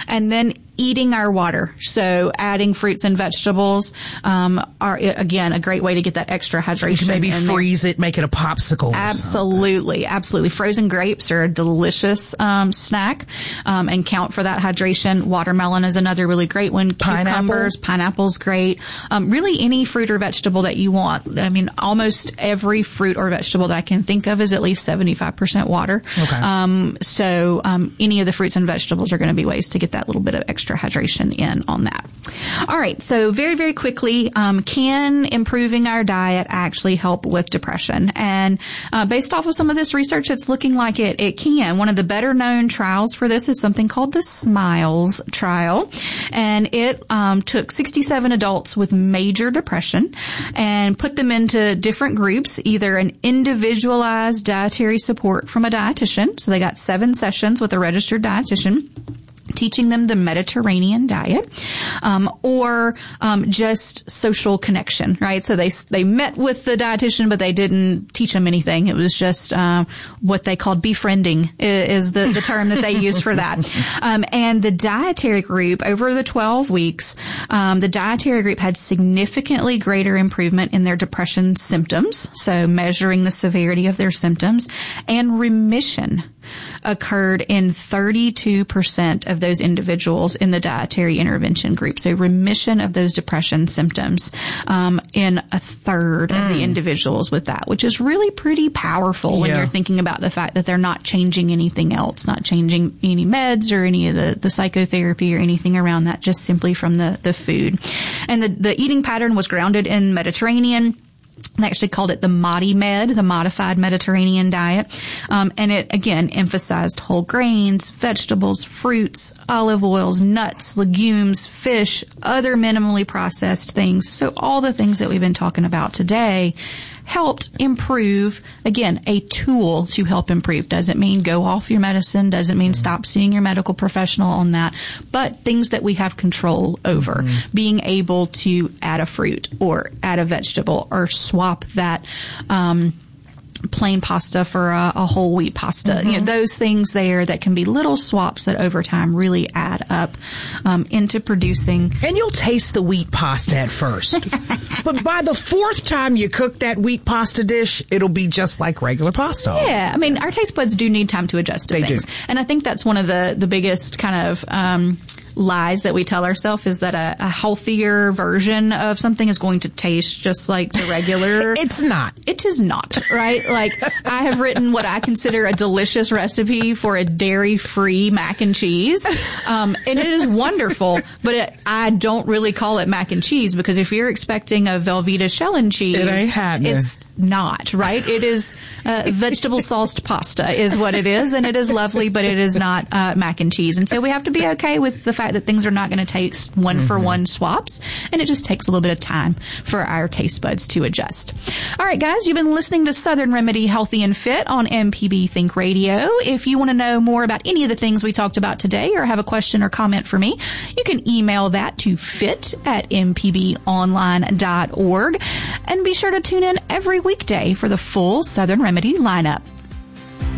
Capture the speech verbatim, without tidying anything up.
And then eating our water. So adding fruits and vegetables um, are, again, a great way to get that extra hydration. You can maybe freeze it, make it a popsicle. Absolutely. Absolutely. Frozen grapes are a delicious um, snack um, and count for that hydration. Watermelon is another really great one. Pineapple. Cucumbers, pineapple's great. Um, really any fruit or vegetable that you want. I mean, almost every fruit or vegetable that I can think of is at least seventy-five percent water. Okay. Um, so um, any of the fruits and vegetables are going to be ways to get that little bit of extra hydration in on that. All right. So very, very quickly, um, can improving our diet actually help with depression? And uh, based off of some of this research, it's looking like it, it can. One of the better known trials for this is something called the SMILES trial. And it um, took sixty-seven adults with major depression and put them into different groups, either an individualized dietary support from a dietitian. So they got seven sessions with a registered dietitian, teaching them the Mediterranean diet, um, or um, just social connection, right? So they they met with the dietitian, but they didn't teach them anything. It was just uh, what they called befriending is the, the term that they use for that. Um, and the dietary group, over the twelve weeks, um, the dietary group had significantly greater improvement in their depression symptoms, so measuring the severity of their symptoms, and remission occurred in thirty-two percent of those individuals in the dietary intervention group. So remission of those depression symptoms um, in a third mm. of the individuals with that, which is really pretty powerful yeah. when you're thinking about the fact that they're not changing anything else, not changing any meds or any of the, the psychotherapy or anything around that, just simply from the, the food. And the, the eating pattern was grounded in Mediterranean. They actually called it the ModiMed, the Modified Mediterranean Diet. Um, and it, again, emphasized whole grains, vegetables, fruits, olive oils, nuts, legumes, fish, other minimally processed things. So all the things that we've been talking about today helped improve, again, a tool to help improve. Doesn't mean go off your medicine, doesn't mean stop seeing your medical professional on that, but things that we have control over. Mm-hmm. Being able to add a fruit or add a vegetable or swap that, um, plain pasta for a, a whole wheat pasta. Mm-hmm. You know, those things there that can be little swaps that over time really add up um, into producing. And you'll taste the wheat pasta at first. But by the fourth time you cook that wheat pasta dish, it'll be just like regular pasta. Yeah. I mean, our taste buds do need time to adjust to they things. Do. And I think that's one of the, the biggest kind of um lies that we tell ourselves is that a, a healthier version of something is going to taste just like the regular. It's not. It is not, right? Like, I have written what I consider a delicious recipe for a dairy-free mac and cheese. Um, and it is wonderful, but it, I don't really call it mac and cheese because if you're expecting a Velveeta shell and cheese, it ain't happening. It's not, right? It is uh, vegetable sauced pasta is what it is, and it is lovely, but it is not uh, mac and cheese. And so we have to be okay with the fact that things are not going to taste one mm-hmm. for one swaps, and it just takes a little bit of time for our taste buds to adjust. All right, guys, you've been listening to Southern Remedy Healthy and Fit on M P B Think Radio. If you want to know more about any of the things we talked about today or have a question or comment for me, you can email that to fit at m p b online dot org, and be sure to tune in every weekday for the full Southern Remedy lineup.